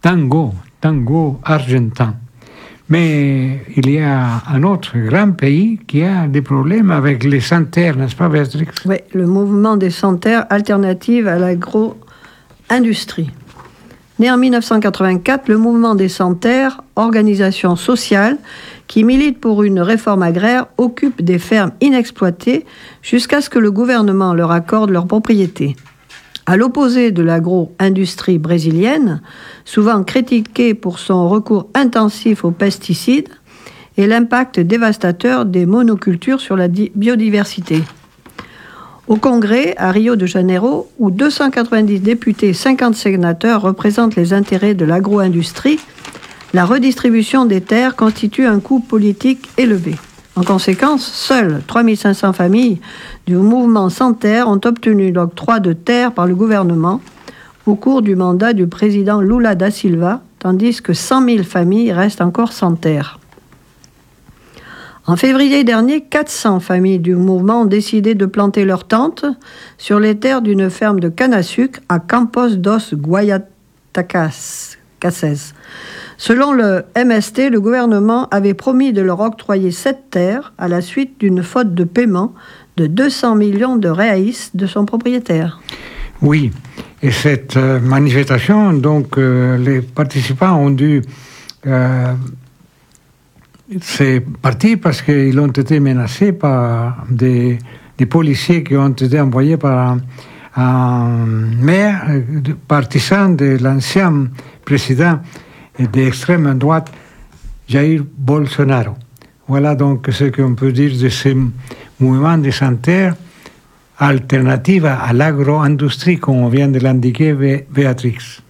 tango argentin. Mais il y a un autre grand pays qui a des problèmes avec les sans-terre, n'est-ce pas, Béatrix? Oui, le mouvement des sans-terre alternative à l'agro-industrie. Né en 1984, le mouvement des sans-terre, organisation sociale qui milite pour une réforme agraire, occupe des fermes inexploitées jusqu'à ce que le gouvernement leur accorde leur propriété. À l'opposé de l'agro-industrie brésilienne, souvent critiquée pour son recours intensif aux pesticides et l'impact dévastateur des monocultures sur la biodiversité. Au Congrès, à Rio de Janeiro, où 290 députés et 50 sénateurs représentent les intérêts de l'agro-industrie, la redistribution des terres constitue un coût politique élevé. En conséquence, seules 3500 familles du mouvement Sans Terre ont obtenu l'octroi de terres par le gouvernement au cours du mandat du président Lula da Silva, tandis que 100 000 familles restent encore sans terre. En février dernier, 400 familles du mouvement ont décidé de planter leurs tentes sur les terres d'une ferme de canne à sucre à Campos dos Guaiatacas. Selon le MST, le gouvernement avait promis de leur octroyer cette terre à la suite d'une faute de paiement de 200 millions de reais de son propriétaire. Oui, et cette manifestation, donc les participants ont dû... c'est parti parce qu'ils ont été menacés par des policiers qui ont été envoyés par un maire partisan de l'ancien président d'extrême droite, Jair Bolsonaro. Voilà donc ce qu'on peut dire de ce mouvement de sans-terre alternative à l'agro-industrie, comme on vient de l'indiquer Béatrix.